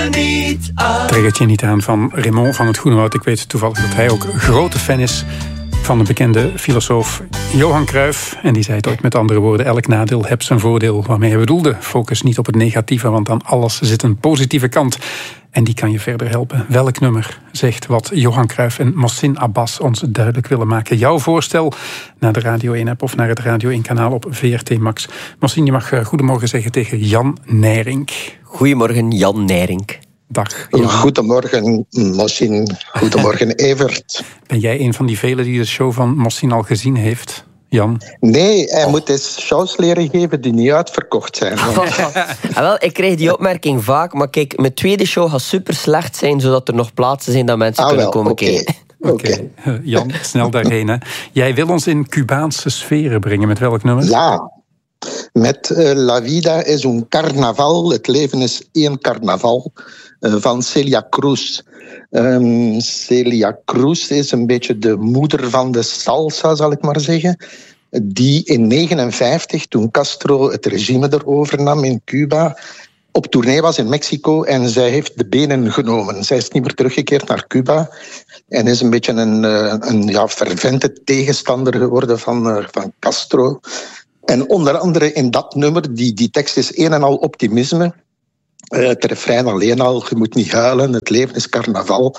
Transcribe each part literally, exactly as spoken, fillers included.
Trek het je niet aan van Raymond van het Groenewoud. Ik weet toevallig dat hij ook grote fan is van de bekende filosoof Johan Cruijff. En die zei het ooit met andere woorden: elk nadeel heeft zijn voordeel. Waarmee hij bedoelde: focus niet op het negatieve, want aan alles zit een positieve kant. En die kan je verder helpen. Welk nummer zegt wat Johan Cruijff en Mohsin Abbas ons duidelijk willen maken? Jouw voorstel naar de Radio één-app of naar het Radio één-kanaal op V R T Max. Mohsin, je mag goedemorgen zeggen tegen Jan Nijrink. Goedemorgen, Jan Nijrink. Dag. Jan. Goedemorgen, Mohsin. Goedemorgen, Evert. Ben jij een van die velen die de show van Mohsin al gezien heeft, Jan? Nee, hij oh. moet eens shows leren geven die niet uitverkocht zijn. ah, wel, ik krijg die opmerking vaak, maar kijk, mijn tweede show gaat super slecht zijn, zodat er nog plaatsen zijn dat mensen ah, kunnen wel, komen okay. kijken. Oké, okay. uh, Jan, snel daarheen. Hè. Jij wil ons in Cubaanse sferen brengen. Met welk nummer? Ja, met uh, La Vida es un carnaval. Het leven is één carnaval. Uh, van Celia Cruz. Um, Celia Cruz is een beetje de moeder van de salsa, zal ik maar zeggen. Die in negentien negenenvijftig, toen Castro het regime erover nam in Cuba, op tournee was in Mexico en zij heeft de benen genomen. Zij is niet meer teruggekeerd naar Cuba en is een beetje een, een ja, fervente tegenstander geworden van, van Castro. En onder andere in dat nummer, die, die tekst is een en al optimisme. Uh, het refrein alleen al, je moet niet huilen, het leven is carnaval.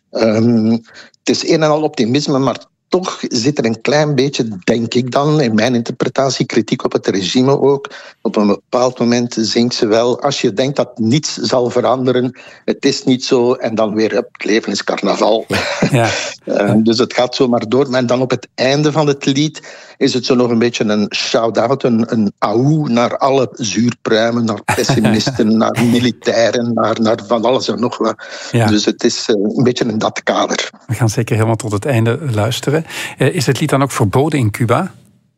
Um, het is een en al optimisme, maar toch zit er een klein beetje, denk ik dan, in mijn interpretatie, kritiek op het regime ook. Op een bepaald moment zingt ze wel: als je denkt dat niets zal veranderen, het is niet zo, en dan weer, het leven is carnaval. Ja. uh, dus het gaat zo maar door. En dan op het einde van het lied is het zo nog een beetje een shout-out, een, een aoe naar alle zuurpruimen, naar pessimisten, naar militairen, naar, naar van alles en nog wat. Ja. Dus het is uh, een beetje in dat kader. We gaan zeker helemaal tot het einde luisteren. Uh, is het lied dan ook verboden in Cuba?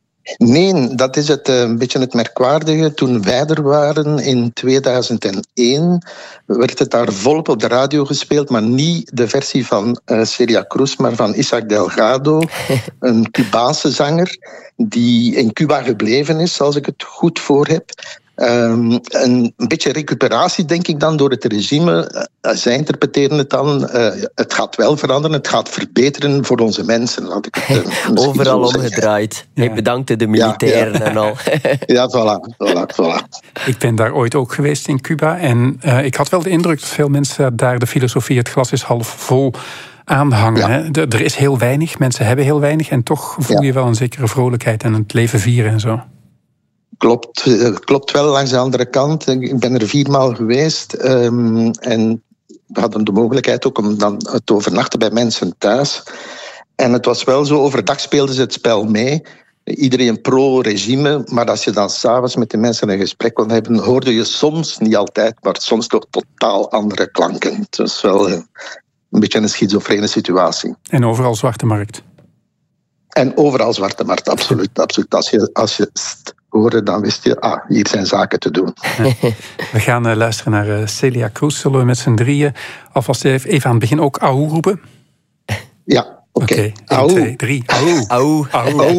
Nee, dat is het, een beetje het merkwaardige. Toen wij er waren in tweeduizend één werd het daar volop op de radio gespeeld, maar niet de versie van uh, Celia Cruz, maar van Isaac Delgado, een Cubaanse zanger die in Cuba gebleven is, als ik het goed voor heb. Um, een, een beetje recuperatie, denk ik dan, door het regime. Uh, zij interpreteren het dan. Uh, het gaat wel veranderen, het gaat verbeteren voor onze mensen. Laat ik het, uh, overal omgedraaid. Ja. Hij bedankte de militairen ja, ja. en al. Ja, voilà, voilà, voilà. Ik ben daar ooit ook geweest in Cuba. En uh, ik had wel de indruk dat veel mensen daar de filosofie het glas is half vol aanhangen. Ja. Hè? De, er is heel weinig, mensen hebben heel weinig. En toch voel je ja. wel een zekere vrolijkheid en het leven vieren en zo. Klopt, klopt wel langs de andere kant. Ik ben er viermaal geweest um, en we hadden de mogelijkheid ook om dan te overnachten bij mensen thuis. En het was wel zo, overdag speelden ze het spel mee. Iedereen pro-regime, maar als je dan s'avonds met de mensen een gesprek kon hebben, hoorde je soms, niet altijd, maar soms toch totaal andere klanken. Het was wel een beetje een schizofrene situatie. En overal zwarte markt. En overal zwarte markt, absoluut. absoluut. Als je, als je hoorde, dan wist je, ah, hier zijn zaken te doen. Ja. We gaan uh, luisteren naar uh, Celia Cruz. Zullen we met z'n drieën alvast even aan het begin ook aoe roepen? Ja, oké. Okay. Okay. één, twee, drie. Aoe. Aoe. Aoe.